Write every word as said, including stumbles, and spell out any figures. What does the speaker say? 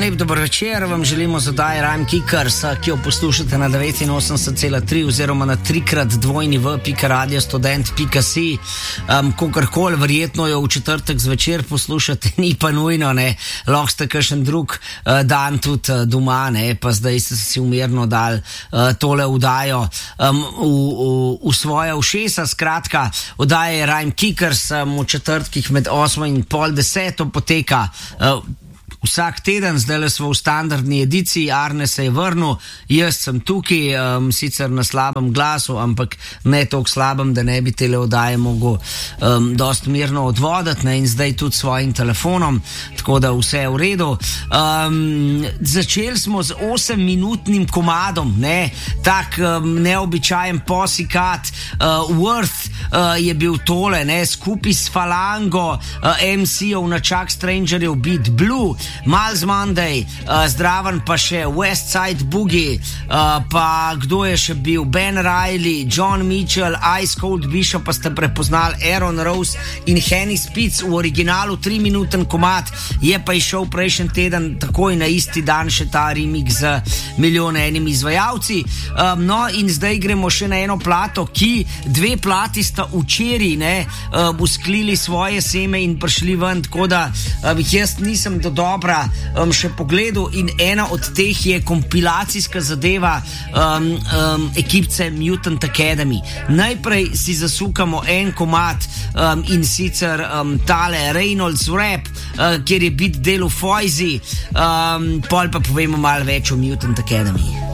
lep dober večer, vam želimo z oddaje Rhyme Kickers, ki jo poslušate na devetinosemdeset cela tri oziroma na trikrat dvojni v pika radio student pika si. Um, Kogarkoli, verjetno jo v četrtek zvečer poslušate, ni pa nujno, ne, lahko ste kakšen drug uh, dan tudi uh, doma, ne, pa zdaj ste si umirno dali uh, tole oddajo um, v, v, v svoje ušesa. Skratka, oddaje Rhyme Kickers um, v četrtkih med osmo in pol deseto poteka uh, vsak teden. Zdaj smo v standardni ediciji, Arne se je vrnil, jaz sem tukaj, um, sicer na slabem glasu, ampak ne toliko slabem, da ne bi tele oddaje mogel um, dost mirno odvoditi, ne, in zdaj tudi s svojim telefonom, tako da vse je v redu. Um, začeli smo z osemminutnim komadom, ne, tak um, neobičajen posikat, uh, Worth uh, je bil tole, ne, skupaj s Falango, uh, em si-ov na Chuck Strangerjev Beat Blue, Miles Monday, uh, zdraven pa še West Side Boogie, uh, pa kdo je še bil, Ben Riley, John Mitchell, Ice Cold Bishop, pa ste prepoznali Aaron Rose in Henny Spitz v originalu, tri minuten komad, je pa išel prejšnji teden takoj na isti dan še ta remix z milijon enim izvajalci. Um, no in zdaj gremo še na eno plato, ki dve plati sta včeraj, ne, uh, usklili svoje seme in prišli ven, tako da uh, jaz nisem do dobra um, še pogledal, in ena od teh je kompilacijska zadeva um, um, ekipce Mutant Academy. Najprej si zasukamo en komad um, in sicer um, tale Reynolds Rap, uh, kjer je bit delu Foizi, um, pol pa povemo malo več o Mutant Academy.